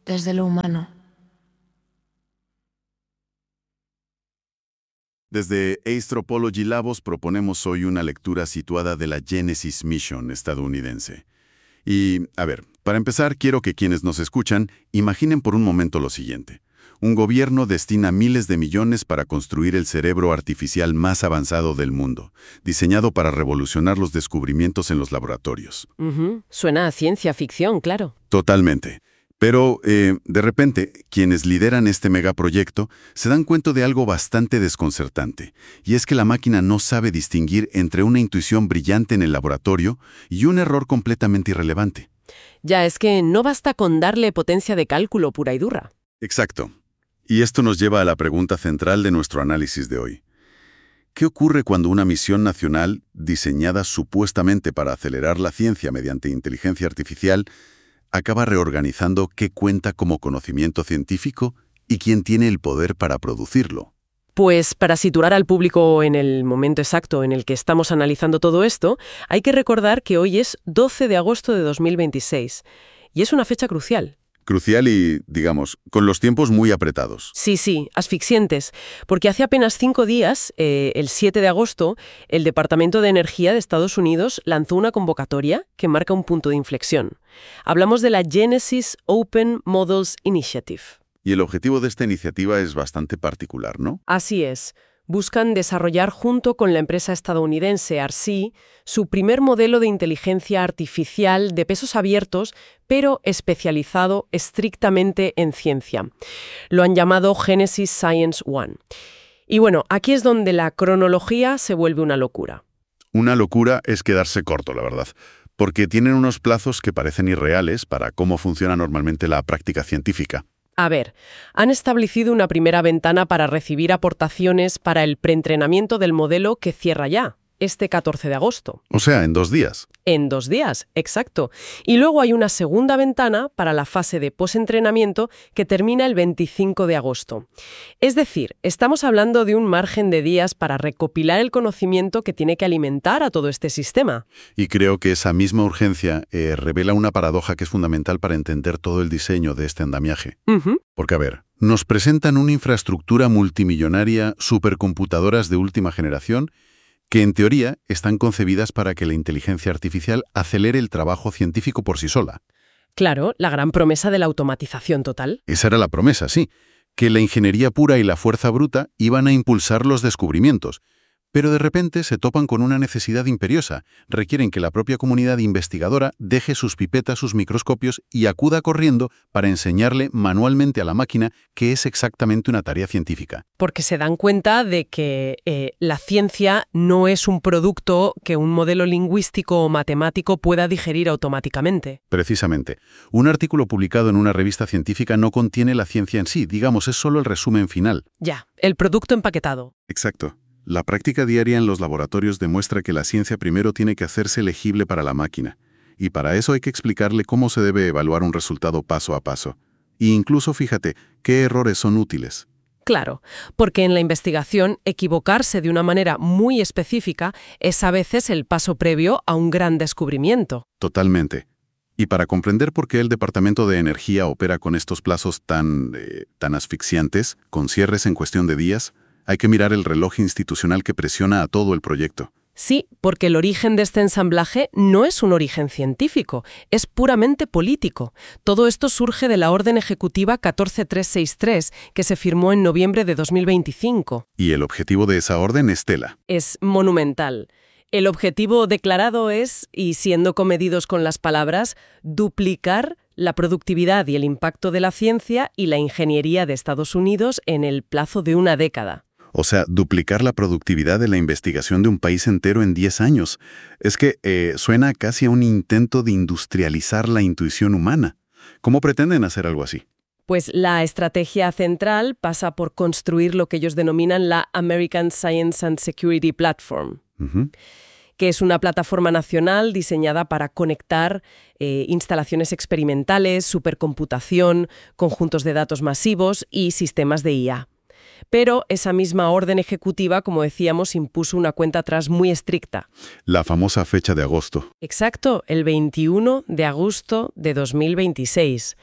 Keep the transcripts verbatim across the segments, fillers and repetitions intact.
desde lo humano. Desde Astropology Labs proponemos hoy una lectura situada de la Genesis Mission estadounidense. Y, a ver, para empezar, quiero que quienes nos escuchan imaginen por un momento lo siguiente. Un gobierno destina miles de millones para construir el cerebro artificial más avanzado del mundo, diseñado para revolucionar los descubrimientos en los laboratorios. Uh-huh. Suena a ciencia ficción, claro. Totalmente. Pero, eh, de repente, quienes lideran este megaproyecto se dan cuenta de algo bastante desconcertante, y es que la máquina no sabe distinguir entre una intuición brillante en el laboratorio y un error completamente irrelevante. Ya, es que no basta con darle potencia de cálculo pura y dura. Exacto. Y esto nos lleva a la pregunta central de nuestro análisis de hoy. ¿Qué ocurre cuando una misión nacional, diseñada supuestamente para acelerar la ciencia mediante inteligencia artificial, acaba reorganizando qué cuenta como conocimiento científico y quién tiene el poder para producirlo? Pues para situar al público en el momento exacto en el que estamos analizando todo esto, hay que recordar que hoy es doce de agosto de dos mil veintiséis, y es una fecha crucial. Crucial y, digamos, con los tiempos muy apretados. Sí, sí, asfixiantes, porque hace apenas cinco días, eh, el siete de agosto, el Departamento de Energía de Estados Unidos lanzó una convocatoria que marca un punto de inflexión. Hablamos de la Genesis Open Models Initiative. Y el objetivo de esta iniciativa es bastante particular, ¿no? Así es. Buscan desarrollar junto con la empresa estadounidense A R S I su primer modelo de inteligencia artificial de pesos abiertos, pero especializado estrictamente en ciencia. Lo han llamado Genesis Science One. Y bueno, aquí es donde la cronología se vuelve una locura. Una locura es quedarse corto, la verdad, porque tienen unos plazos que parecen irreales para cómo funciona normalmente la práctica científica. A ver, han establecido una primera ventana para recibir aportaciones para el preentrenamiento del modelo que cierra ya, este catorce de agosto. O sea, en dos días. En dos días, exacto. Y luego hay una segunda ventana para la fase de postentrenamiento que termina el veinticinco de agosto. Es decir, estamos hablando de un margen de días para recopilar el conocimiento que tiene que alimentar a todo este sistema. Y creo que esa misma urgencia eh, revela una paradoja que es fundamental para entender todo el diseño de este andamiaje. Uh-huh. Porque, a ver, nos presentan una infraestructura multimillonaria, supercomputadoras de última generación, que en teoría están concebidas para que la inteligencia artificial acelere el trabajo científico por sí sola. Claro, la gran promesa de la automatización total. Esa era la promesa, sí, que la ingeniería pura y la fuerza bruta iban a impulsar los descubrimientos. Pero de repente se topan con una necesidad imperiosa. Requieren que la propia comunidad investigadora deje sus pipetas, sus microscopios y acuda corriendo para enseñarle manualmente a la máquina qué es exactamente una tarea científica. Porque se dan cuenta de que eh, la ciencia no es un producto que un modelo lingüístico o matemático pueda digerir automáticamente. Precisamente. Un artículo publicado en una revista científica no contiene la ciencia en sí, digamos, es solo el resumen final. Ya, el producto empaquetado. Exacto. La práctica diaria en los laboratorios demuestra que la ciencia primero tiene que hacerse legible para la máquina, y para eso hay que explicarle cómo se debe evaluar un resultado paso a paso. E incluso, fíjate, qué errores son útiles. Claro, porque en la investigación, equivocarse de una manera muy específica es a veces el paso previo a un gran descubrimiento. Totalmente. Y para comprender por qué el Departamento de Energía opera con estos plazos tan, eh, tan asfixiantes, con cierres en cuestión de días, hay que mirar el reloj institucional que presiona a todo el proyecto. Sí, porque el origen de este ensamblaje no es un origen científico, es puramente político. Todo esto surge de la Orden Ejecutiva catorce mil trescientos sesenta y tres, que se firmó en noviembre de dos mil veinticinco. Y el objetivo de esa orden es tela. Es monumental. El objetivo declarado es, y siendo comedidos con las palabras, duplicar la productividad y el impacto de la ciencia y la ingeniería de Estados Unidos en el plazo de una década. O sea, duplicar la productividad de la investigación de un país entero en diez años. Es que eh, suena casi a un intento de industrializar la intuición humana. ¿Cómo pretenden hacer algo así? Pues la estrategia central pasa por construir lo que ellos denominan la American Science and Security Platform, Uh-huh. que es una plataforma nacional diseñada para conectar eh, instalaciones experimentales, supercomputación, conjuntos de datos masivos y sistemas de I A. Pero esa misma orden ejecutiva, como decíamos, impuso una cuenta atrás muy estricta. La famosa fecha de agosto. Exacto, el veintiuno de agosto de dos mil veintiséis.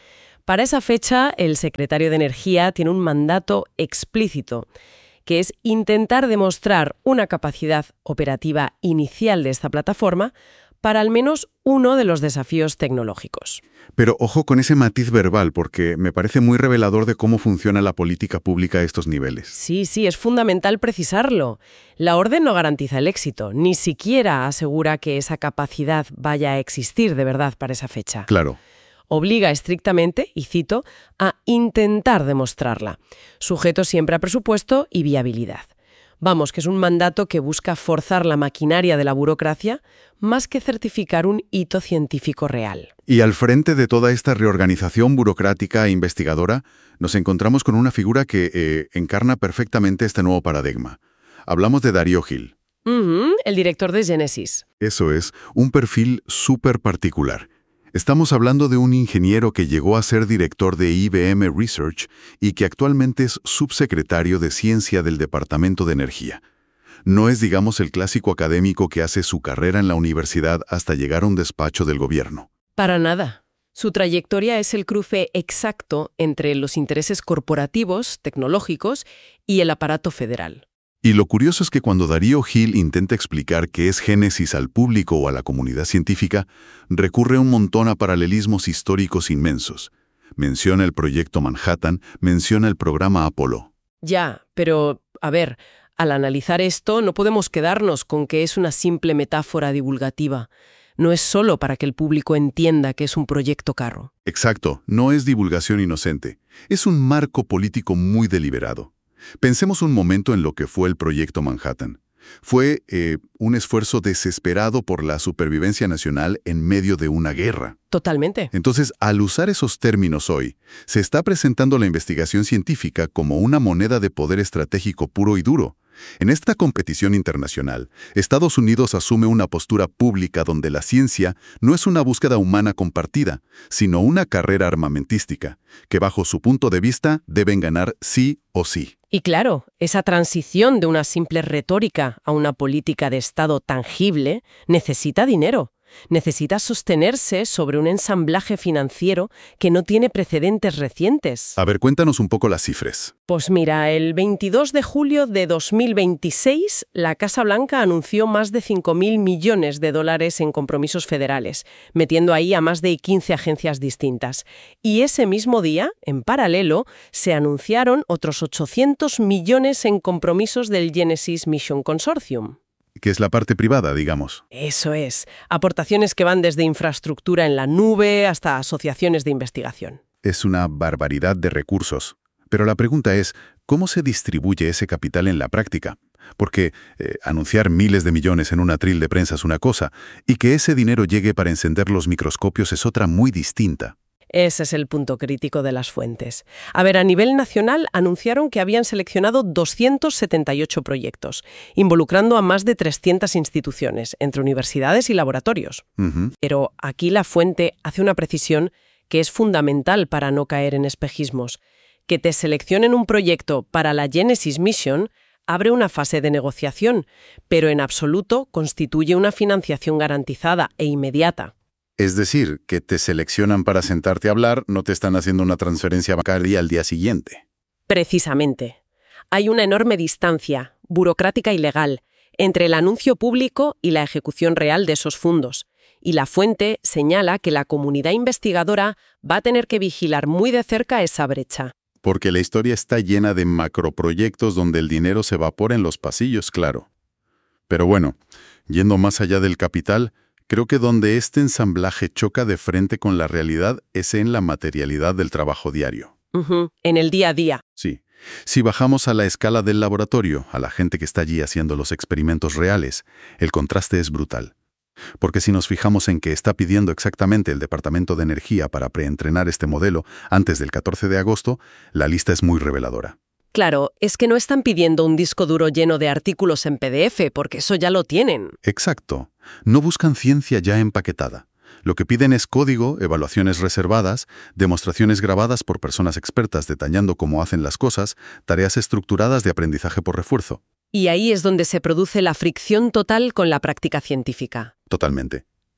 Para esa fecha, el secretario de Energía tiene un mandato explícito, que es intentar demostrar una capacidad operativa inicial de esta plataforma para al menos uno de los desafíos tecnológicos. Pero ojo con ese matiz verbal, porque me parece muy revelador de cómo funciona la política pública a estos niveles. Sí, sí, es fundamental precisarlo. La orden no garantiza el éxito, ni siquiera asegura que esa capacidad vaya a existir de verdad para esa fecha. Claro. Obliga estrictamente, y cito, a intentar demostrarla, sujeto siempre a presupuesto y viabilidad. Vamos, que es un mandato que busca forzar la maquinaria de la burocracia más que certificar un hito científico real. Y al frente de toda esta reorganización burocrática e investigadora, nos encontramos con una figura que eh, encarna perfectamente este nuevo paradigma. Hablamos de Darío Gil. Uh-huh, el director de Genesis. Eso es, un perfil súper particular. Estamos hablando de un ingeniero que llegó a ser director de I B M Research y que actualmente es subsecretario de Ciencia del Departamento de Energía. No es, digamos, el clásico académico que hace su carrera en la universidad hasta llegar a un despacho del gobierno. Para nada. Su trayectoria es el cruce exacto entre los intereses corporativos, tecnológicos y el aparato federal. Y lo curioso es que cuando Darío Gil intenta explicar qué es Génesis al público o a la comunidad científica, recurre un montón a paralelismos históricos inmensos. Menciona el proyecto Manhattan, menciona el programa Apolo. Ya, pero, a ver, al analizar esto no podemos quedarnos con que es una simple metáfora divulgativa. No es solo para que el público entienda que es un proyecto caro. Exacto, no es divulgación inocente. Es un marco político muy deliberado. Pensemos un momento en lo que fue el Proyecto Manhattan. Fue eh, un esfuerzo desesperado por la supervivencia nacional en medio de una guerra. Totalmente. Entonces, al usar esos términos hoy, se está presentando la investigación científica como una moneda de poder estratégico puro y duro. En esta competición internacional, Estados Unidos asume una postura pública donde la ciencia no es una búsqueda humana compartida, sino una carrera armamentística, que bajo su punto de vista deben ganar sí o sí. Y claro, esa transición de una simple retórica a una política de Estado tangible necesita dinero. Necesita sostenerse sobre un ensamblaje financiero que no tiene precedentes recientes. A ver, cuéntanos un poco las cifras. Pues mira, el veintidós de julio de dos mil veintiséis, la Casa Blanca anunció más de cinco mil millones de dólares en compromisos federales, metiendo ahí a más de quince agencias distintas. Y ese mismo día, en paralelo, se anunciaron otros ochocientos millones en compromisos del Genesis Mission Consortium. Que es la parte privada, digamos. Eso es. Aportaciones que van desde infraestructura en la nube hasta asociaciones de investigación. Es una barbaridad de recursos. Pero la pregunta es, ¿cómo se distribuye ese capital en la práctica? Porque eh, anunciar miles de millones en un atril de prensa es una cosa, y que ese dinero llegue para encender los microscopios es otra muy distinta. Ese es el punto crítico de las fuentes. A ver, a nivel nacional anunciaron que habían seleccionado doscientos setenta y ocho proyectos, involucrando a más de trescientas instituciones, entre universidades y laboratorios. Uh-huh. Pero aquí la fuente hace una precisión que es fundamental para no caer en espejismos. Que te seleccionen un proyecto para la Genesis Mission abre una fase de negociación, pero en absoluto constituye una financiación garantizada e inmediata. Es decir, que te seleccionan para sentarte a hablar, no te están haciendo una transferencia bancaria al día siguiente. Precisamente. Hay una enorme distancia, burocrática y legal, entre el anuncio público y la ejecución real de esos fondos. Y la fuente señala que la comunidad investigadora va a tener que vigilar muy de cerca esa brecha. Porque la historia está llena de macroproyectos donde el dinero se evapora en los pasillos, claro. Pero bueno, yendo más allá del capital, creo que donde este ensamblaje choca de frente con la realidad es en la materialidad del trabajo diario. Uh-huh. En el día a día. Sí. Si bajamos a la escala del laboratorio, a la gente que está allí haciendo los experimentos reales, el contraste es brutal. Porque si nos fijamos en que está pidiendo exactamente el Departamento de Energía para preentrenar este modelo antes del catorce de agosto, la lista es muy reveladora. Claro, es que no están pidiendo un disco duro lleno de artículos en P D F, porque eso ya lo tienen. Exacto. No buscan ciencia ya empaquetada. Lo que piden es código, evaluaciones reservadas, demostraciones grabadas por personas expertas detallando cómo hacen las cosas, tareas estructuradas de aprendizaje por refuerzo. Y ahí es donde se produce la fricción total con la práctica científica. Totalmente.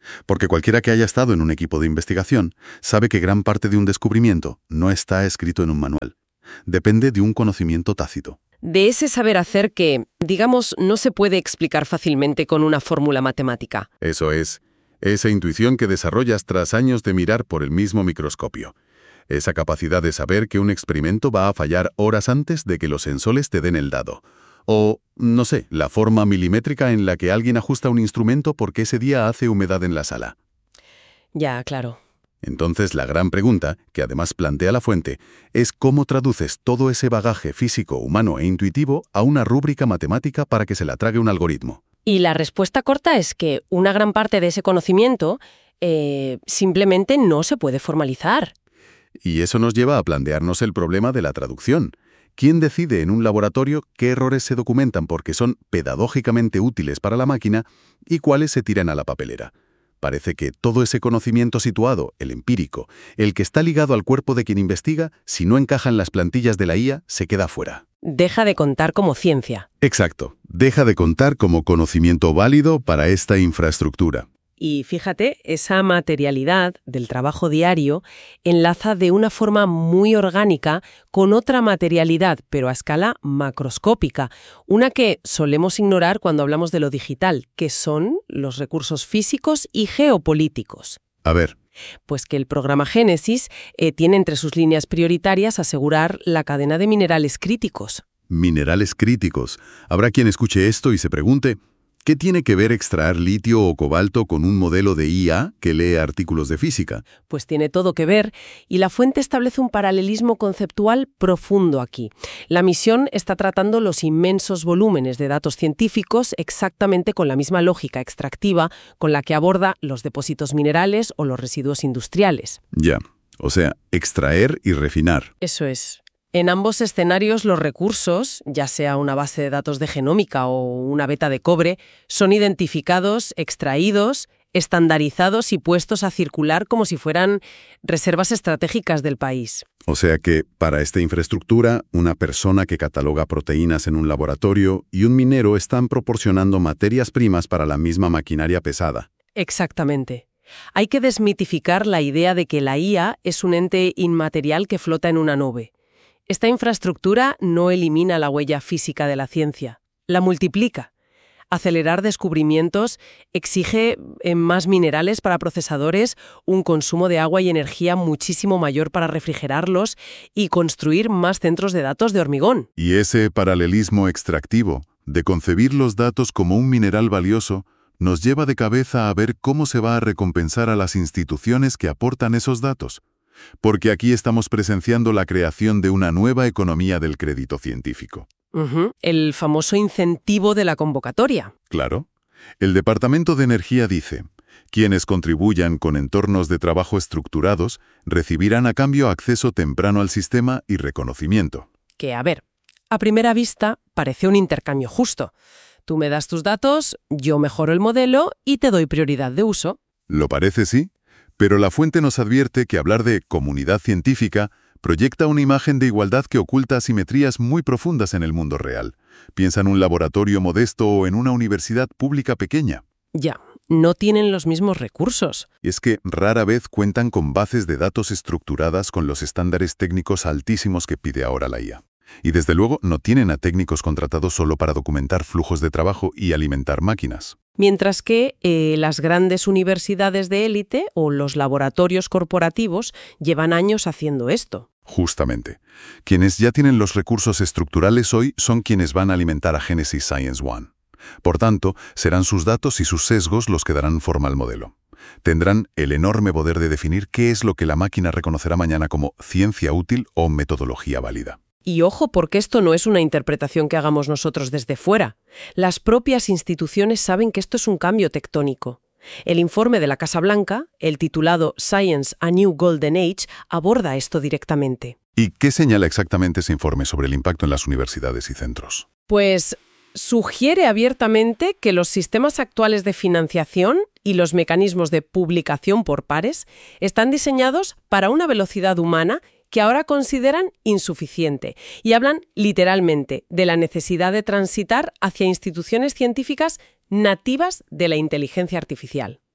Porque cualquiera que haya estado en un equipo de investigación sabe que gran parte de un descubrimiento no está escrito en un manual. Depende de un conocimiento tácito. De ese saber hacer que, digamos, no se puede explicar fácilmente con una fórmula matemática. Eso es, esa intuición que desarrollas tras años de mirar por el mismo microscopio. Esa capacidad de saber que un experimento va a fallar horas antes de que los sensores te den el dado. O, no sé, la forma milimétrica en la que alguien ajusta un instrumento porque ese día hace humedad en la sala. Ya, claro. Entonces, la gran pregunta, que además plantea la fuente, es cómo traduces todo ese bagaje físico, humano e intuitivo a una rúbrica matemática para que se la trague un algoritmo. Y la respuesta corta es que una gran parte de ese conocimiento eh, simplemente no se puede formalizar. Y eso nos lleva a plantearnos el problema de la traducción. ¿Quién decide en un laboratorio qué errores se documentan porque son pedagógicamente útiles para la máquina y cuáles se tiran a la papelera? Parece que todo ese conocimiento situado, el empírico, el que está ligado al cuerpo de quien investiga, si no encaja en las plantillas de la I A, se queda fuera. Deja de contar como ciencia. Exacto. Deja de contar como conocimiento válido para esta infraestructura. Y fíjate, esa materialidad del trabajo diario enlaza de una forma muy orgánica con otra materialidad, pero a escala macroscópica, una que solemos ignorar cuando hablamos de lo digital, que son los recursos físicos y geopolíticos. A ver. Pues que el programa Génesis eh, tiene entre sus líneas prioritarias asegurar la cadena de minerales críticos. Minerales críticos. Habrá quien escuche esto y se pregunte, ¿qué tiene que ver extraer litio o cobalto con un modelo de I A que lee artículos de física? Pues tiene todo que ver, y la fuente establece un paralelismo conceptual profundo aquí. La misión está tratando los inmensos volúmenes de datos científicos exactamente con la misma lógica extractiva con la que aborda los depósitos minerales o los residuos industriales. Ya, o sea, extraer y refinar. Eso es. En ambos escenarios los recursos, ya sea una base de datos de genómica o una veta de cobre, son identificados, extraídos, estandarizados y puestos a circular como si fueran reservas estratégicas del país. O sea que, para esta infraestructura, una persona que cataloga proteínas en un laboratorio y un minero están proporcionando materias primas para la misma maquinaria pesada. Exactamente. Hay que desmitificar la idea de que la I A es un ente inmaterial que flota en una nube. Esta infraestructura no elimina la huella física de la ciencia, la multiplica. Acelerar descubrimientos exige eh, más minerales para procesadores, un consumo de agua y energía muchísimo mayor para refrigerarlos y construir más centros de datos de hormigón. Y ese paralelismo extractivo, de concebir los datos como un mineral valioso, nos lleva de cabeza a ver cómo se va a recompensar a las instituciones que aportan esos datos. Porque aquí estamos presenciando la creación de una nueva economía del crédito científico. Uh-huh. El famoso incentivo de la convocatoria. Claro. El Departamento de Energía dice, quienes contribuyan con entornos de trabajo estructurados recibirán a cambio acceso temprano al sistema y reconocimiento. Que, a ver, a primera vista parece un intercambio justo. Tú me das tus datos, yo mejoro el modelo y te doy prioridad de uso. Lo parece, sí. Pero la fuente nos advierte que hablar de comunidad científica proyecta una imagen de igualdad que oculta asimetrías muy profundas en el mundo real. Piensa en un laboratorio modesto o en una universidad pública pequeña. Ya, no tienen los mismos recursos. Es que rara vez cuentan con bases de datos estructuradas con los estándares técnicos altísimos que pide ahora la I A. Y desde luego no tienen a técnicos contratados solo para documentar flujos de trabajo y alimentar máquinas. Mientras que eh, las grandes universidades de élite o los laboratorios corporativos llevan años haciendo esto. Justamente. Quienes ya tienen los recursos estructurales hoy son quienes van a alimentar a Genesis Science One. Por tanto, serán sus datos y sus sesgos los que darán forma al modelo. Tendrán el enorme poder de definir qué es lo que la máquina reconocerá mañana como ciencia útil o metodología válida. Y ojo, porque esto no es una interpretación que hagamos nosotros desde fuera. Las propias instituciones saben que esto es un cambio tectónico. El informe de la Casa Blanca, el titulado Science: A New Golden Age, aborda esto directamente. ¿Y qué señala exactamente ese informe sobre el impacto en las universidades y centros? Pues sugiere abiertamente que los sistemas actuales de financiación y los mecanismos de publicación por pares están diseñados para una velocidad humana que ahora consideran insuficiente, y hablan literalmente de la necesidad de transitar hacia instituciones científicas nativas de la inteligencia artificial.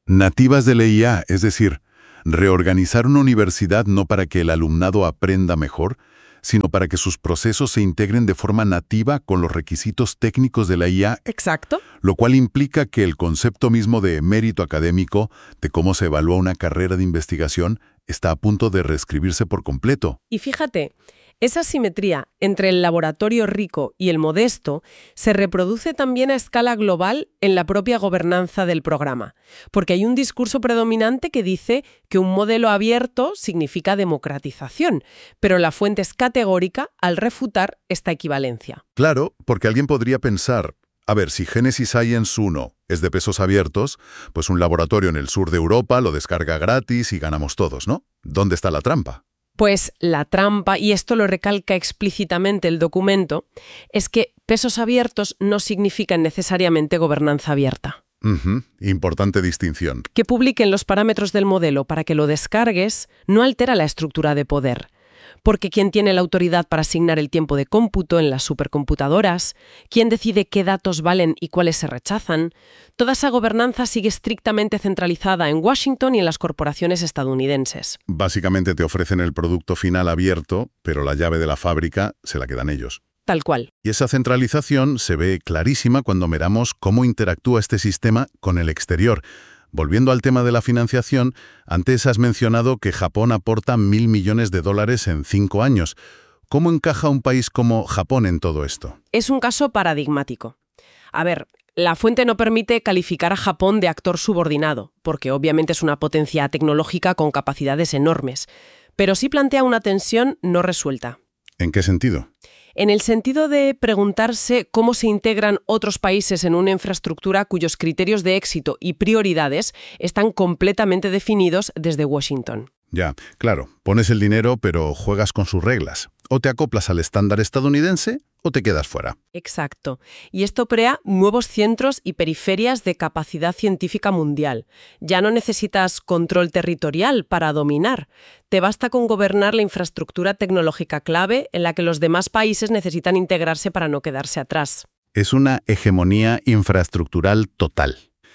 Nativas de la I A, es decir, reorganizar una universidad no para que el alumnado aprenda mejor, sino para que sus procesos se integren de forma nativa con los requisitos técnicos de la I A. Exacto. Lo cual implica que el concepto mismo de mérito académico, de cómo se evalúa una carrera de investigación, está a punto de reescribirse por completo. Y fíjate, esa simetría entre el laboratorio rico y el modesto se reproduce también a escala global en la propia gobernanza del programa, porque hay un discurso predominante que dice que un modelo abierto significa democratización, pero la fuente es categórica al refutar esta equivalencia. Claro, porque alguien podría pensar, a ver, si Genesis Science uno es de pesos abiertos, pues un laboratorio en el sur de Europa lo descarga gratis y ganamos todos, ¿no? ¿Dónde está la trampa? Pues la trampa, y esto lo recalca explícitamente el documento, es que pesos abiertos no significan necesariamente gobernanza abierta. Uh-huh. Importante distinción. Que publiquen los parámetros del modelo para que lo descargues no altera la estructura de poder, porque quien tiene la autoridad para asignar el tiempo de cómputo en las supercomputadoras, quien decide qué datos valen y cuáles se rechazan, toda esa gobernanza sigue estrictamente centralizada en Washington y en las corporaciones estadounidenses. Básicamente te ofrecen el producto final abierto, pero la llave de la fábrica se la quedan ellos. Tal cual. Y esa centralización se ve clarísima cuando miramos cómo interactúa este sistema con el exterior. Volviendo al tema de la financiación, antes has mencionado que Japón aporta mil millones de dólares en cinco años. ¿Cómo encaja un país como Japón en todo esto? Es un caso paradigmático. A ver, la fuente no permite calificar a Japón de actor subordinado, porque obviamente es una potencia tecnológica con capacidades enormes, pero sí plantea una tensión no resuelta. ¿En qué sentido? En el sentido de preguntarse cómo se integran otros países en una infraestructura cuyos criterios de éxito y prioridades están completamente definidos desde Washington. Ya, claro, pones el dinero pero juegas con sus reglas. O te acoplas al estándar estadounidense o te quedas fuera. Exacto. Y esto crea nuevos centros y periferias de capacidad científica mundial. Ya no necesitas control territorial para dominar. Te basta con gobernar la infraestructura tecnológica clave en la que los demás países necesitan integrarse para no quedarse atrás. Es una hegemonía infraestructural total.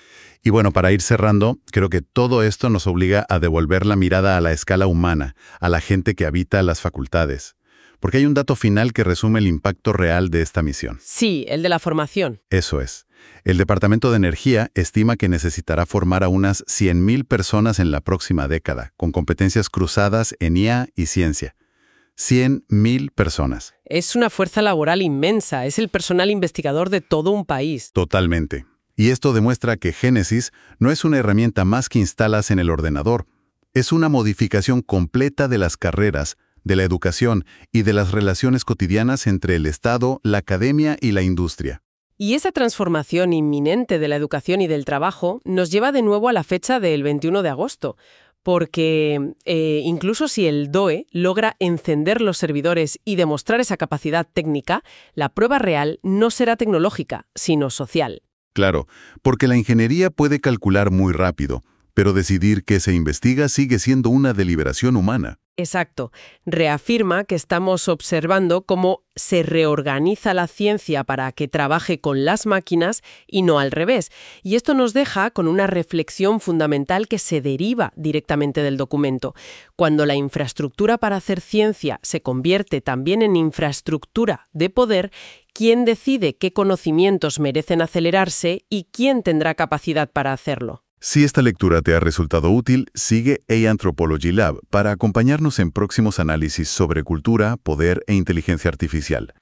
Y bueno, para ir cerrando, creo que todo esto nos obliga a devolver la mirada a la escala humana, a la gente que habita las facultades. Porque hay un dato final que resume el impacto real de esta misión. Sí, el de la formación. Eso es. El Departamento de Energía estima que necesitará formar a unas cien mil personas en la próxima década, con competencias cruzadas en I A y ciencia. cien mil personas. Es una fuerza laboral inmensa, es el personal investigador de todo un país. Totalmente. Y esto demuestra que Génesis no es una herramienta más que instalas en el ordenador. Es una modificación completa de las carreras, de la educación y de las relaciones cotidianas entre el Estado, la academia y la industria. Y esa transformación inminente de la educación y del trabajo nos lleva de nuevo a la fecha del veintiuno de agosto, porque eh, incluso si el D O E logra encender los servidores y demostrar esa capacidad técnica, la prueba real no será tecnológica, sino social. Claro, porque la ingeniería puede calcular muy rápido, pero decidir qué se investiga sigue siendo una deliberación humana. Exacto. Reafirma que estamos observando cómo se reorganiza la ciencia para que trabaje con las máquinas y no al revés. Y esto nos deja con una reflexión fundamental que se deriva directamente del documento. Cuando la infraestructura para hacer ciencia se convierte también en infraestructura de poder, ¿quién decide qué conocimientos merecen acelerarse y quién tendrá capacidad para hacerlo? Si esta lectura te ha resultado útil, sigue A Anthropology Lab para acompañarnos en próximos análisis sobre cultura, poder e inteligencia artificial.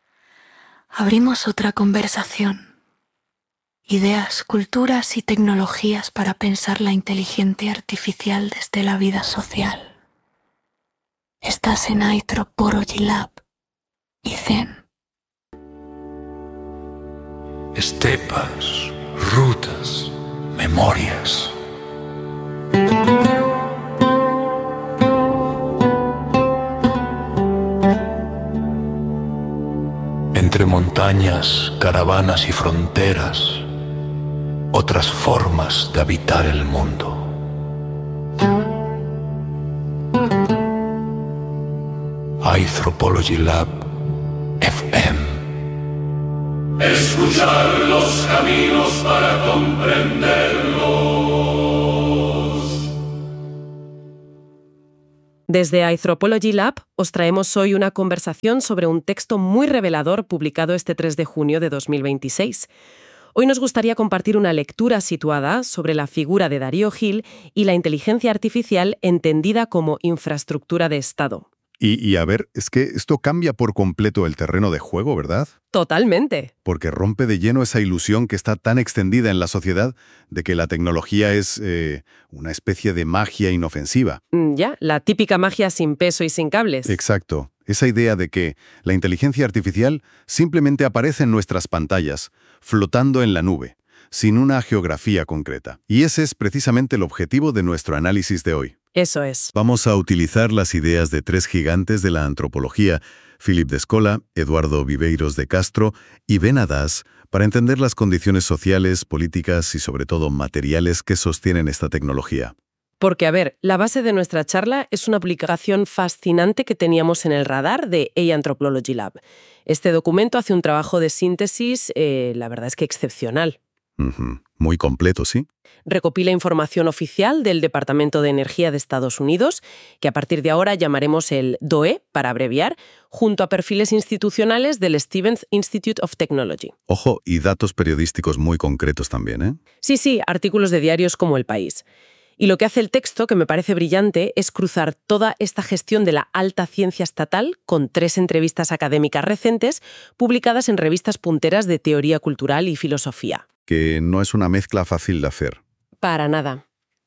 Abrimos otra conversación. Ideas, culturas y tecnologías para pensar la inteligencia artificial desde la vida social. Estás en Anthropology Lab y Zen. Estepas, rutas, memorias. Entre montañas, caravanas y fronteras, otras formas de habitar el mundo. Anthropology Lab F M. Escuchar los caminos para comprenderlo. Desde Anthropology Lab os traemos hoy una conversación sobre un texto muy revelador publicado este tres de junio de dos mil veintiséis. Hoy nos gustaría compartir una lectura situada sobre la figura de Darío Gil y la inteligencia artificial entendida como infraestructura de Estado. Y, y a ver, es que esto cambia por completo el terreno de juego, ¿verdad? Totalmente. Porque rompe de lleno esa ilusión que está tan extendida en la sociedad de que la tecnología es eh, una especie de magia inofensiva. Mm, Ya, la típica magia sin peso y sin cables. Exacto. Esa idea de que la inteligencia artificial simplemente aparece en nuestras pantallas, flotando en la nube, sin una geografía concreta. Y ese es precisamente el objetivo de nuestro análisis de hoy. Eso es. Vamos a utilizar las ideas de tres gigantes de la antropología, Philip de Escola, Eduardo Viveiros de Castro y Ben Haddaz, para entender las condiciones sociales, políticas y sobre todo materiales que sostienen esta tecnología. Porque, a ver, la base de nuestra charla es una publicación fascinante que teníamos en el radar de Anthropology Lab. Este documento hace un trabajo de síntesis, eh, la verdad es que excepcional. Uh-huh. Muy completo, ¿sí? Recopila información oficial del Departamento de Energía de Estados Unidos, que a partir de ahora llamaremos el D O E, para abreviar, junto a perfiles institucionales del Stevens Institute of Technology. Ojo, y datos periodísticos muy concretos también, ¿eh? Sí, sí, artículos de diarios como El País. Y lo que hace el texto, que me parece brillante, es cruzar toda esta gestión de la alta ciencia estatal con tres entrevistas académicas recientes publicadas en revistas punteras de teoría cultural y filosofía. Que no es una mezcla fácil de hacer. Para nada.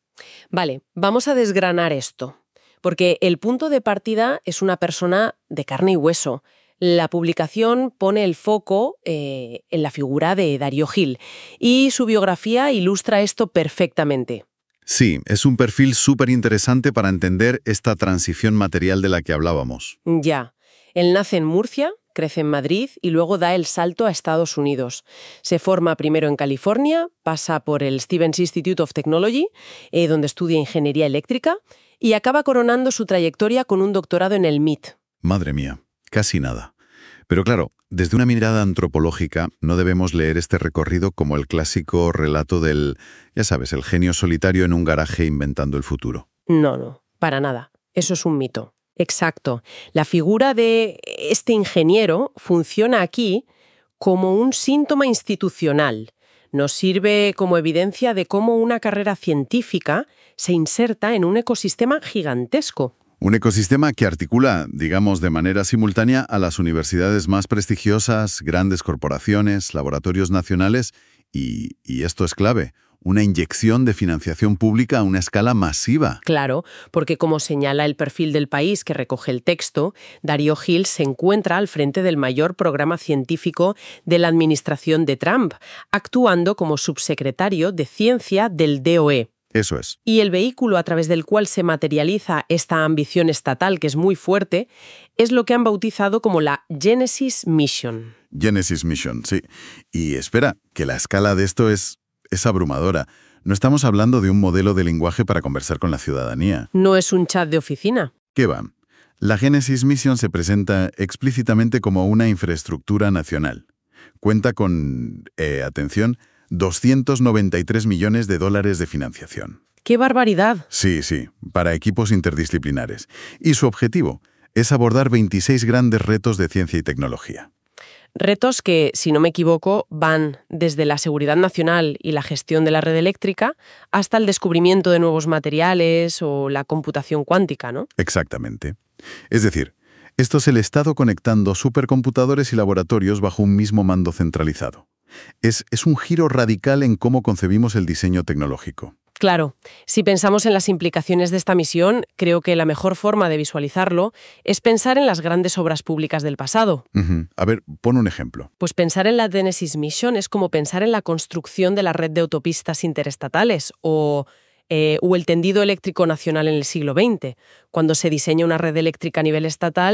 Vale, vamos a desgranar esto, porque el punto de partida es una persona de carne y hueso. La publicación pone el foco eh, en la figura de Darío Gil, y su biografía ilustra esto perfectamente. Sí, es un perfil súper interesante para entender esta transición material de la que hablábamos. Ya. Él nace en Murcia, crece en Madrid y luego da el salto a Estados Unidos. Se forma primero en California, pasa por el Stevens Institute of Technology, eh, donde estudia ingeniería eléctrica, y acaba coronando su trayectoria con un doctorado en el M I T. Madre mía, casi nada. Pero claro, desde una mirada antropológica no debemos leer este recorrido como el clásico relato del, ya sabes, el genio solitario en un garaje inventando el futuro. No, no, para nada. Eso es un mito. Exacto. La figura de este ingeniero funciona aquí como un síntoma institucional. Nos sirve como evidencia de cómo una carrera científica se inserta en un ecosistema gigantesco. Un ecosistema que articula, digamos, de manera simultánea a las universidades más prestigiosas, grandes corporaciones, laboratorios nacionales y, y esto es clave, una inyección de financiación pública a una escala masiva. Claro, porque como señala el perfil del País que recoge el texto, Darío Gil se encuentra al frente del mayor programa científico de la administración de Trump, actuando como subsecretario de Ciencia del D O E. Eso es. Y el vehículo a través del cual se materializa esta ambición estatal, que es muy fuerte, es lo que han bautizado como la Genesis Mission. Genesis Mission, sí. Y espera, que la escala de esto es, es abrumadora. No estamos hablando de un modelo de lenguaje para conversar con la ciudadanía. No es un chat de oficina. ¿Qué va? La Genesis Mission se presenta explícitamente como una infraestructura nacional. Cuenta con, eh, atención, doscientos noventa y tres millones de dólares de financiación. ¡Qué barbaridad! Sí, sí, para equipos interdisciplinares. Y su objetivo es abordar veintiséis grandes retos de ciencia y tecnología. Retos que, si no me equivoco, van desde la seguridad nacional y la gestión de la red eléctrica hasta el descubrimiento de nuevos materiales o la computación cuántica, ¿no? Exactamente. Es decir, esto es el Estado conectando supercomputadores y laboratorios bajo un mismo mando centralizado. Es, es un giro radical en cómo concebimos el diseño tecnológico. Claro, si pensamos en las implicaciones de esta misión, creo que la mejor forma de visualizarlo es pensar en las grandes obras públicas del pasado. Uh-huh. A ver, pon un ejemplo. Pues pensar en la Genesis Mission es como pensar en la construcción de la red de autopistas interestatales o, eh, o el tendido eléctrico nacional en el siglo veinte. Cuando se diseña una red eléctrica a nivel estatal,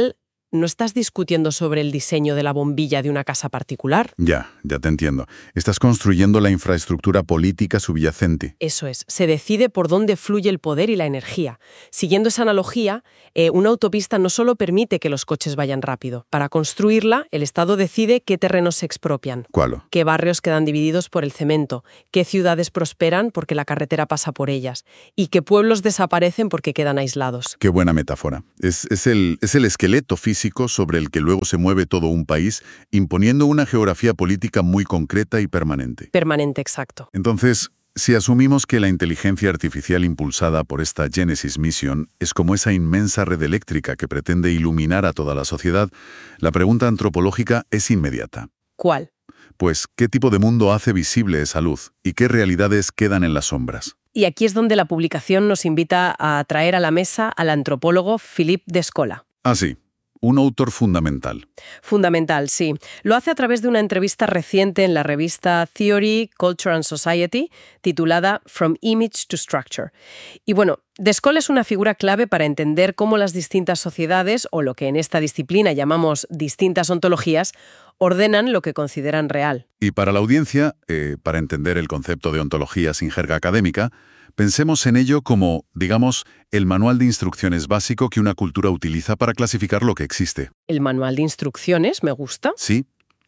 no estás discutiendo sobre el diseño de la bombilla de una casa particular. Ya, ya te entiendo. Estás construyendo la infraestructura política subyacente. Eso es, se decide por dónde fluye el poder y la energía. Siguiendo esa analogía, eh, una autopista no solo permite que los coches vayan rápido. Para construirla, el Estado decide qué terrenos se expropian, ¿Cuál? qué barrios quedan divididos por el cemento, qué ciudades prosperan porque la carretera pasa por ellas y qué pueblos desaparecen porque quedan aislados. Qué buena metáfora. Es, es, el, es el esqueleto físico sobre el que luego se mueve todo un país, imponiendo una geografía política muy concreta y permanente. Permanente, exacto. Entonces, si asumimos que la inteligencia artificial impulsada por esta Genesis Mission es como esa inmensa red eléctrica que pretende iluminar a toda la sociedad, la pregunta antropológica es inmediata. ¿Cuál? Pues, ¿qué tipo de mundo hace visible esa luz y qué realidades quedan en las sombras? Y aquí es donde la publicación nos invita a traer a la mesa al antropólogo Philippe Descola. Ah, sí. Un autor fundamental. Fundamental, sí. Lo hace a través de una entrevista reciente en la revista Theory, Culture and Society, titulada From Image to Structure. Y bueno, Descola es una figura clave para entender cómo las distintas sociedades, o lo que en esta disciplina llamamos distintas ontologías, ordenan lo que consideran real. Y para la audiencia, eh, para entender el concepto de ontología sin jerga académica, pensemos en ello como, digamos, el manual de instrucciones básico que una cultura utiliza para clasificar lo que existe. El manual de instrucciones, me gusta. Sí,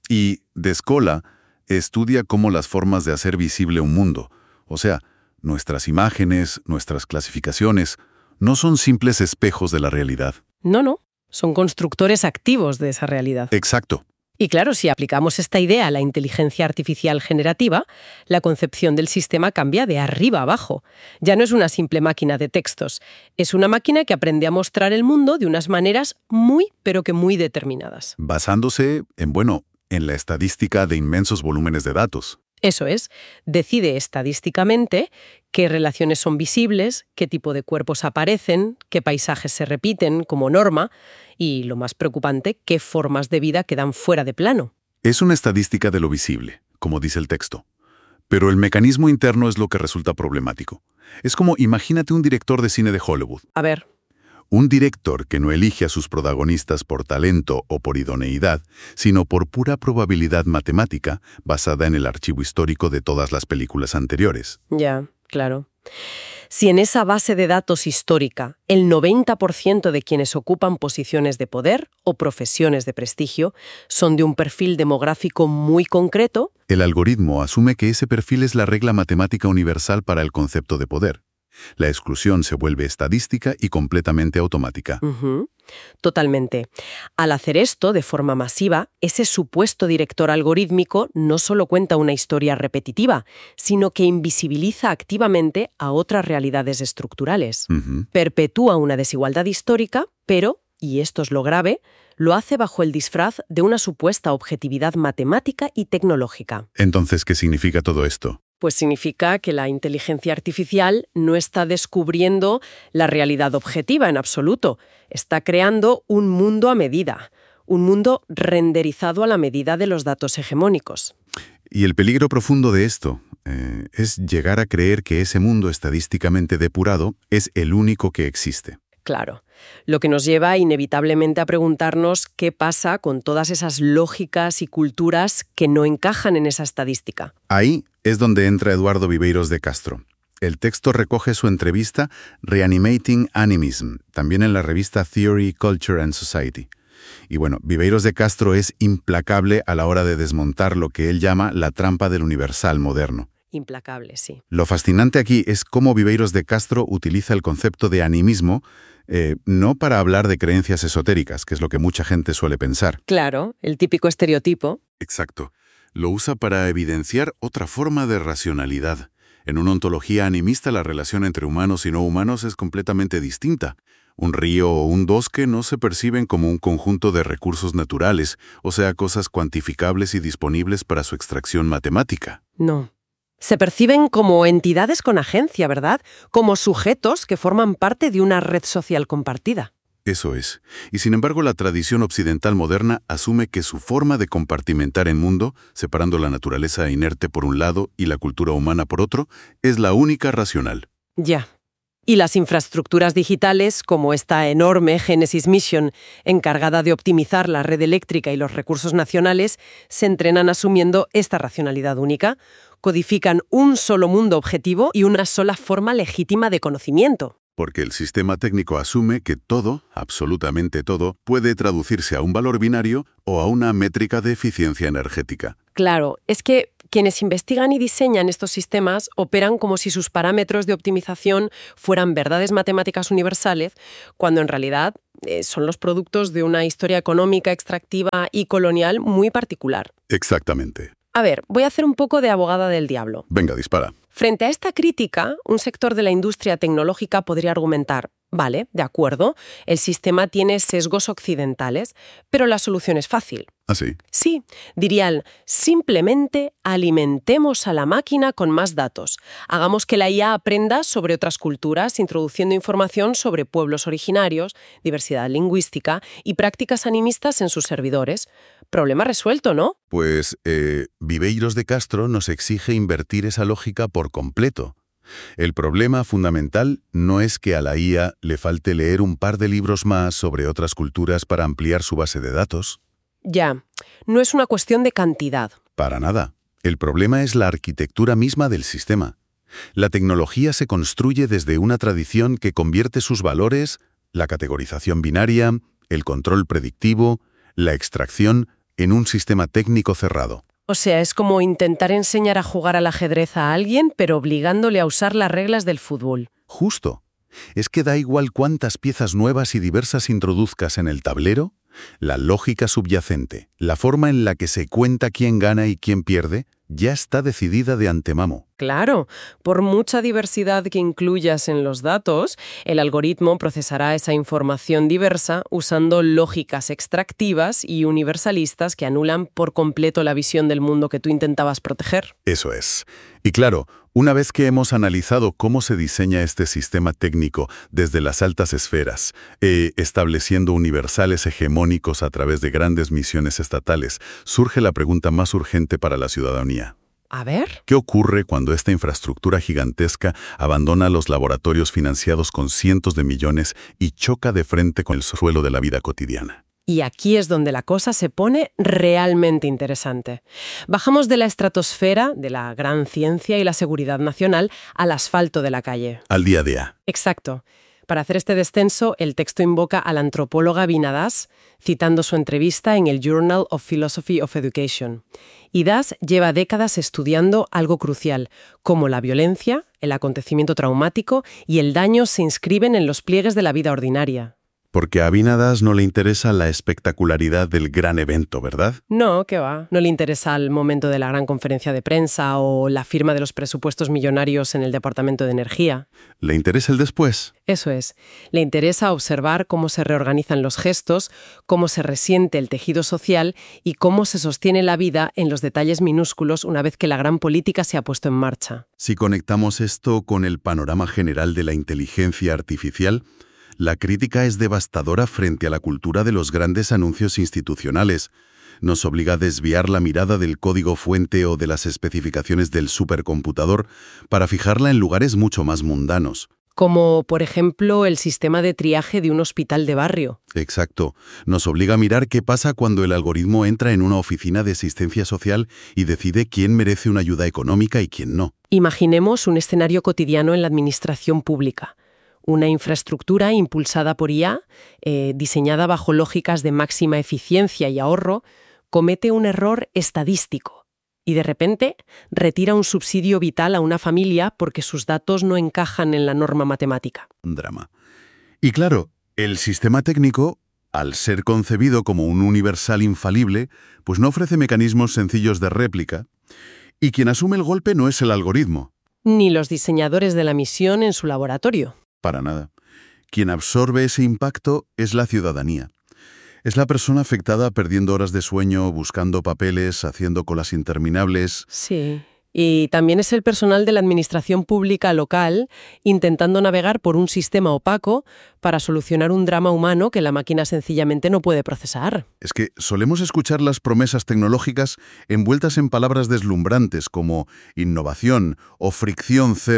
y Descola estudia cómo las formas de hacer visible un mundo, o sea, nuestras imágenes, nuestras clasificaciones, no son simples espejos de la realidad. No, no, son constructores activos de esa realidad. Exacto. Y claro, si aplicamos esta idea a la inteligencia artificial generativa, la concepción del sistema cambia de arriba a abajo. Ya no es una simple máquina de textos, es una máquina que aprende a mostrar el mundo de unas maneras muy, pero que muy determinadas. Basándose en, bueno, en la estadística de inmensos volúmenes de datos. Eso es, decide estadísticamente qué relaciones son visibles, qué tipo de cuerpos aparecen, qué paisajes se repiten como norma y, lo más preocupante, qué formas de vida quedan fuera de plano. Es una estadística de lo visible, como dice el texto. Pero el mecanismo interno es lo que resulta problemático. Es como, imagínate un director de cine de Hollywood. A ver. Un director que no elige a sus protagonistas por talento o por idoneidad, sino por pura probabilidad matemática basada en el archivo histórico de todas las películas anteriores. Ya, claro. Si en esa base de datos histórica el noventa por ciento de quienes ocupan posiciones de poder o profesiones de prestigio son de un perfil demográfico muy concreto, el algoritmo asume que ese perfil es la regla matemática universal para el concepto de poder. La exclusión se vuelve estadística y completamente automática. Uh-huh. Totalmente. Al hacer esto de forma masiva, ese supuesto director algorítmico no solo cuenta una historia repetitiva, sino que invisibiliza activamente a otras realidades estructurales. Uh-huh. Perpetúa una desigualdad histórica, pero, y esto es lo grave, lo hace bajo el disfraz de una supuesta objetividad matemática y tecnológica. Entonces, ¿qué significa todo esto? Pues significa que la inteligencia artificial no está descubriendo la realidad objetiva en absoluto. Está creando un mundo a medida, un mundo renderizado a la medida de los datos hegemónicos. Y el peligro profundo de esto eh, es llegar a creer que ese mundo estadísticamente depurado es el único que existe. Claro, lo que nos lleva inevitablemente a preguntarnos qué pasa con todas esas lógicas y culturas que no encajan en esa estadística. Ahí es donde entra Eduardo Viveiros de Castro. El texto recoge su entrevista Reanimating Animism, también en la revista Theory, Culture and Society. Y bueno, Viveiros de Castro es implacable a la hora de desmontar lo que él llama la trampa del universal moderno. Implacable, sí. Lo fascinante aquí es cómo Viveiros de Castro utiliza el concepto de animismo eh, no para hablar de creencias esotéricas, que es lo que mucha gente suele pensar. Claro, el típico estereotipo. Exacto. Lo usa para evidenciar otra forma de racionalidad. En una ontología animista la relación entre humanos y no humanos es completamente distinta. Un río o un bosque no se perciben como un conjunto de recursos naturales, o sea, cosas cuantificables y disponibles para su extracción matemática. No. Se perciben como entidades con agencia, ¿verdad? Como sujetos que forman parte de una red social compartida. Eso es. Y sin embargo, la tradición occidental moderna asume que su forma de compartimentar el mundo, separando la naturaleza inerte por un lado y la cultura humana por otro, es la única racional. Ya. Y las infraestructuras digitales, como esta enorme Genesis Mission, encargada de optimizar la red eléctrica y los recursos nacionales, se entrenan asumiendo esta racionalidad única. Codifican un solo mundo objetivo y una sola forma legítima de conocimiento. Porque el sistema técnico asume que todo, absolutamente todo, puede traducirse a un valor binario o a una métrica de eficiencia energética. Claro, es que quienes investigan y diseñan estos sistemas operan como si sus parámetros de optimización fueran verdades matemáticas universales, cuando en realidad eh, son los productos de una historia económica, extractiva y colonial muy particular. Exactamente. A ver, voy a hacer un poco de abogada del diablo. Venga, dispara. Frente a esta crítica, un sector de la industria tecnológica podría argumentar, vale, de acuerdo, el sistema tiene sesgos occidentales, pero la solución es fácil. ¿Ah, sí? Sí, dirían, simplemente alimentemos a la máquina con más datos. Hagamos que la I A aprenda sobre otras culturas, introduciendo información sobre pueblos originarios, diversidad lingüística y prácticas animistas en sus servidores. Problema resuelto, ¿no? Pues, eh, Viveiros de Castro nos exige invertir esa lógica por completo. El problema fundamental no es que a la I A le falte leer un par de libros más sobre otras culturas para ampliar su base de datos. Ya, no es una cuestión de cantidad. Para nada. El problema es la arquitectura misma del sistema. La tecnología se construye desde una tradición que convierte sus valores, la categorización binaria, el control predictivo, la extracción, en un sistema técnico cerrado. O sea, es como intentar enseñar a jugar al ajedrez a alguien, pero obligándole a usar las reglas del fútbol. Justo. Es que da igual cuántas piezas nuevas y diversas introduzcas en el tablero, la lógica subyacente, la forma en la que se cuenta quién gana y quién pierde, ya está decidida de antemano. Claro, por mucha diversidad que incluyas en los datos, el algoritmo procesará esa información diversa usando lógicas extractivas y universalistas que anulan por completo la visión del mundo que tú intentabas proteger. Eso es. Y claro, una vez que hemos analizado cómo se diseña este sistema técnico desde las altas esferas, eh, estableciendo universales hegemónicos a través de grandes misiones estatales, surge la pregunta más urgente para la ciudadanía. A ver. ¿Qué ocurre cuando esta infraestructura gigantesca abandona los laboratorios financiados con cientos de millones y choca de frente con el suelo de la vida cotidiana? Y aquí es donde la cosa se pone realmente interesante. Bajamos de la estratosfera, de la gran ciencia y la seguridad nacional, al asfalto de la calle. Al día a día. Exacto. Para hacer este descenso, el texto invoca a la antropóloga Vina Das, citando su entrevista en el Journal of Philosophy of Education. Y Das lleva décadas estudiando algo crucial, cómo la violencia, el acontecimiento traumático y el daño se inscriben en los pliegues de la vida ordinaria. Porque a Vina Das no le interesa la espectacularidad del gran evento, ¿verdad? No, qué va. No le interesa el momento de la gran conferencia de prensa o la firma de los presupuestos millonarios en el Departamento de Energía. ¿Le interesa el después? Eso es. Le interesa observar cómo se reorganizan los gestos, cómo se resiente el tejido social y cómo se sostiene la vida en los detalles minúsculos una vez que la gran política se ha puesto en marcha. Si conectamos esto con el panorama general de la inteligencia artificial, la crítica es devastadora frente a la cultura de los grandes anuncios institucionales. Nos obliga a desviar la mirada del código fuente o de las especificaciones del supercomputador para fijarla en lugares mucho más mundanos. Como, por ejemplo, el sistema de triaje de un hospital de barrio. Exacto. Nos obliga a mirar qué pasa cuando el algoritmo entra en una oficina de asistencia social y decide quién merece una ayuda económica y quién no. Imaginemos un escenario cotidiano en la administración pública. Una infraestructura impulsada por I A, eh, diseñada bajo lógicas de máxima eficiencia y ahorro, comete un error estadístico y de repente retira un subsidio vital a una familia porque sus datos no encajan en la norma matemática. Un drama. Y claro, el sistema técnico, al ser concebido como un universal infalible, pues no ofrece mecanismos sencillos de réplica, y quien asume el golpe no es el algoritmo. Ni los diseñadores de la misión en su laboratorio. Para nada. Quien absorbe ese impacto es la ciudadanía. Es la persona afectada perdiendo horas de sueño, buscando papeles, haciendo colas interminables. Sí. Y también es el personal de la administración pública local intentando navegar por un sistema opaco para solucionar un drama humano que la máquina sencillamente no puede procesar. Es que solemos escuchar las promesas tecnológicas envueltas en palabras deslumbrantes como innovación o fricción cero.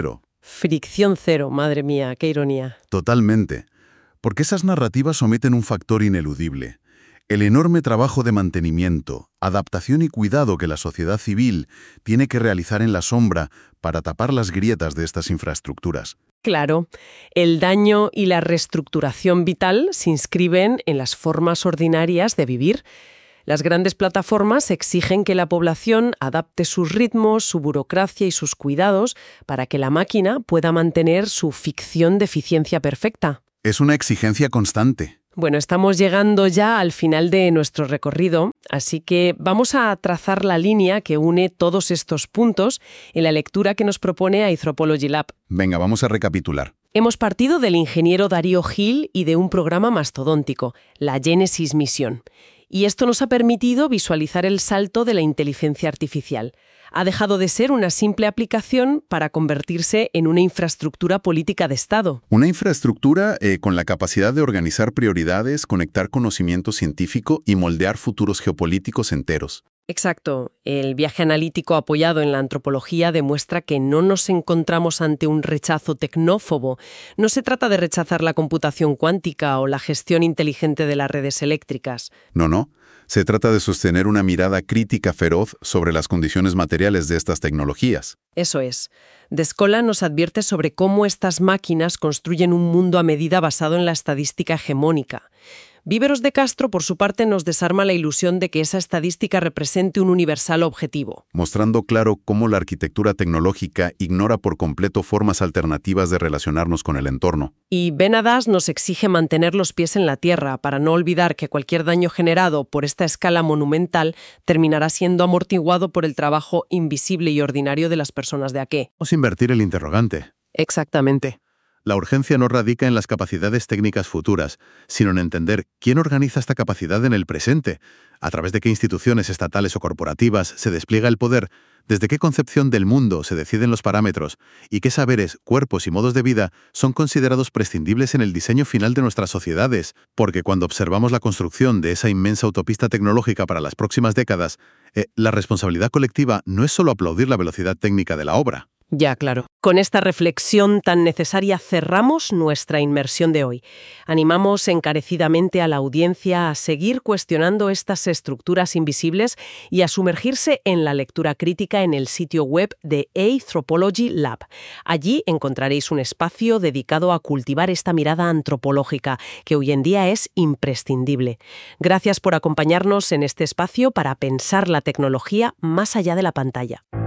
Fricción cero, madre mía, qué ironía. Totalmente. Porque esas narrativas omiten un factor ineludible: el enorme trabajo de mantenimiento, adaptación y cuidado que la sociedad civil tiene que realizar en la sombra para tapar las grietas de estas infraestructuras. Claro, el daño y la reestructuración vital se inscriben en las formas ordinarias de vivir. Las grandes plataformas exigen que la población adapte sus ritmos, su burocracia y sus cuidados para que la máquina pueda mantener su ficción de eficiencia perfecta. Es una exigencia constante. Bueno, estamos llegando ya al final de nuestro recorrido, así que vamos a trazar la línea que une todos estos puntos en la lectura que nos propone Anthropology Lab. Venga, vamos a recapitular. Hemos partido del ingeniero Darío Gil y de un programa mastodóntico, la Genesis Mission. Y esto nos ha permitido visualizar el salto de la inteligencia artificial. Ha dejado de ser una simple aplicación para convertirse en una infraestructura política de Estado. Una infraestructura eh, con la capacidad de organizar prioridades, conectar conocimiento científico y moldear futuros geopolíticos enteros. Exacto. El viaje analítico apoyado en la antropología demuestra que no nos encontramos ante un rechazo tecnófobo. No se trata de rechazar la computación cuántica o la gestión inteligente de las redes eléctricas. No, no. Se trata de sostener una mirada crítica feroz sobre las condiciones materiales de estas tecnologías. Eso es. Descola nos advierte sobre cómo estas máquinas construyen un mundo a medida basado en la estadística hegemónica. Víveros de Castro, por su parte, nos desarma la ilusión de que esa estadística represente un universal objetivo. Mostrando claro cómo la arquitectura tecnológica ignora por completo formas alternativas de relacionarnos con el entorno. Y Ben Hadas nos exige mantener los pies en la tierra para no olvidar que cualquier daño generado por esta escala monumental terminará siendo amortiguado por el trabajo invisible y ordinario de las personas de a qué. Vamos a invertir el interrogante. Exactamente. La urgencia no radica en las capacidades técnicas futuras, sino en entender quién organiza esta capacidad en el presente, a través de qué instituciones estatales o corporativas se despliega el poder, desde qué concepción del mundo se deciden los parámetros y qué saberes, cuerpos y modos de vida son considerados prescindibles en el diseño final de nuestras sociedades, porque cuando observamos la construcción de esa inmensa autopista tecnológica para las próximas décadas, eh, la responsabilidad colectiva no es solo aplaudir la velocidad técnica de la obra. Ya, claro. Con esta reflexión tan necesaria cerramos nuestra inmersión de hoy. Animamos encarecidamente a la audiencia a seguir cuestionando estas estructuras invisibles y a sumergirse en la lectura crítica en el sitio web de Anthropology Lab. Allí encontraréis un espacio dedicado a cultivar esta mirada antropológica, que hoy en día es imprescindible. Gracias por acompañarnos en este espacio para pensar la tecnología más allá de la pantalla.